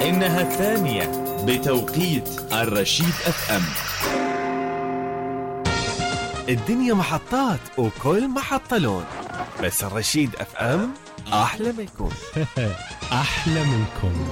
إنها الثانية بتوقيت الرشيد اف ام. الدنيا محطات وكل محطة لون، بس الرشيد اف ام أحلى ما يكون. أحلى منكم.